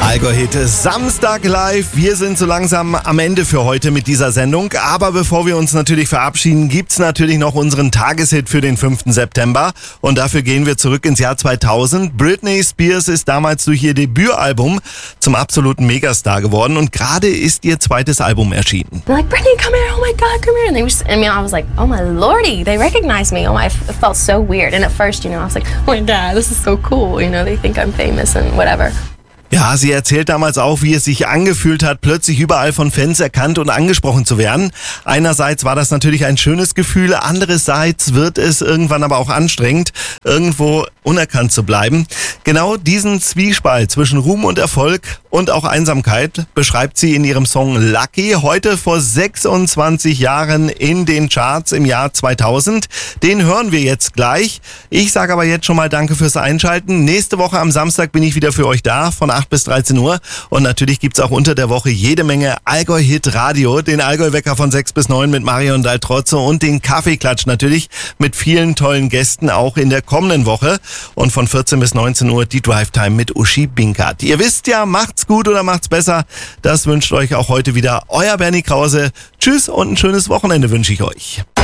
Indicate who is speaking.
Speaker 1: Allgäu-Hit Samstag live. Wir sind so langsam am Ende für heute mit dieser Sendung. Aber bevor wir uns natürlich verabschieden, gibt's natürlich noch unseren Tageshit für den 5. September. Und dafür gehen wir zurück ins Jahr 2000. Britney Spears ist damals durch ihr Debütalbum zum absoluten Megastar geworden. Und gerade ist ihr zweites Album erschienen.
Speaker 2: They're like, Britney, come here. Oh my God, come here. And they were just, I was like, oh my lordy, they recognize me. It felt so weird. And at first, I was like, oh my God, this is so cool. They think I'm famous and whatever.
Speaker 1: Ja, sie erzählt damals auch, wie es sich angefühlt hat, plötzlich überall von Fans erkannt und angesprochen zu werden. Einerseits war das natürlich ein schönes Gefühl, andererseits wird es irgendwann aber auch anstrengend, irgendwo unerkannt zu bleiben. Genau diesen Zwiespalt zwischen Ruhm und Erfolg und auch Einsamkeit beschreibt sie in ihrem Song Lucky, heute vor 26 Jahren in den Charts im Jahr 2000. Den hören wir jetzt gleich. Ich sage aber jetzt schon mal danke fürs Einschalten. Nächste Woche am Samstag bin ich wieder für euch da, von 8 bis 13 Uhr. Und natürlich gibt's auch unter der Woche jede Menge Allgäu-Hit Radio, den Allgäu-Wecker von 6 bis 9 mit Marion Daltrozzo und den Kaffeeklatsch natürlich mit vielen tollen Gästen auch in der kommenden Woche. Und von 14 bis 19 Uhr die Drive Time mit Uschi Binkert. Ihr wisst ja, macht's gut oder macht's besser. Das wünscht euch auch heute wieder euer Bernie Krause. Tschüss und ein schönes Wochenende wünsche ich euch.